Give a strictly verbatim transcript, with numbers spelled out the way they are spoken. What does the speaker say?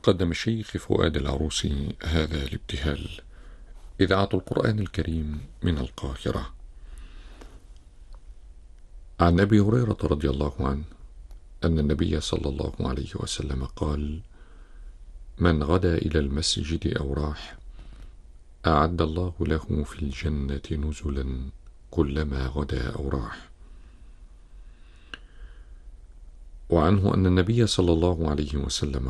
قدم الشيخ فؤاد العروسي هذا الابتهال. إذاعة القرآن الكريم من القاهرة. عن أبي هريرة رضي الله عنه أن النبي صلى الله عليه وسلم قال: من غدا إلى المسجد أو راح أعد الله له في الجنة نزلا كلما غدا أو راح. وعنه أن النبي صلى الله عليه وسلم